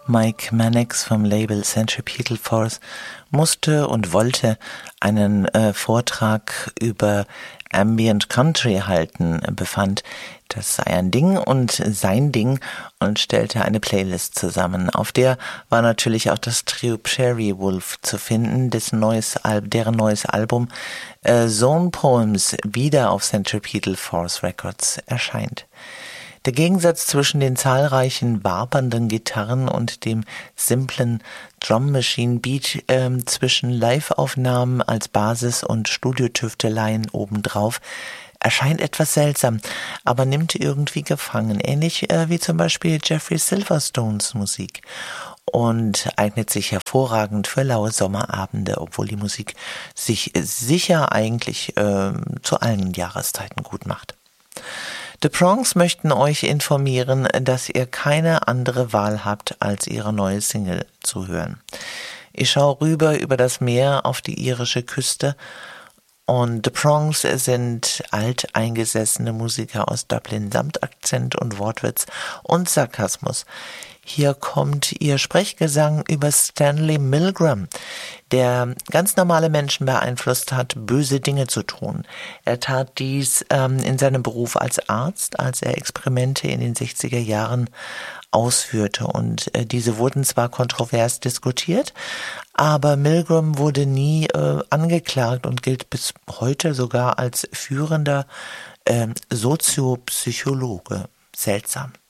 Mike Mannix vom Label Centripetal Force musste und wollte einen Vortrag über Ambient Country halten, befand, das sei ein Ding und sein Ding und stellte eine Playlist zusammen. Auf der war natürlich auch das Trio Cherry Wolf zu finden, deren neues Album Zone Poems wieder auf Centripetal Force Records erscheint. Der Gegensatz zwischen den zahlreichen wabernden Gitarren und dem simplen Drum Machine Beat zwischen Live-Aufnahmen als Basis und Studiotüfteleien obendrauf erscheint etwas seltsam, aber nimmt irgendwie gefangen, ähnlich wie zum Beispiel Jeffrey Silverstones Musik, und eignet sich hervorragend für laue Sommerabende, obwohl die Musik sich sicher eigentlich zu allen Jahreszeiten gut macht. The Prongs möchten euch informieren, dass ihr keine andere Wahl habt, als ihre neue Single zu hören. Ich schaue rüber über das Meer auf die irische Küste und The Prongs sind alteingesessene Musiker aus Dublin samt Akzent und Wortwitz und Sarkasmus. Hier kommt ihr Sprechgesang über Stanley Milgram, der ganz normale Menschen beeinflusst hat, böse Dinge zu tun. Er tat dies in seinem Beruf als Arzt, als er Experimente in den 60er Jahren ausführte. Und diese wurden zwar kontrovers diskutiert, aber Milgram wurde nie angeklagt und gilt bis heute sogar als führender Soziopsychologe. Seltsam.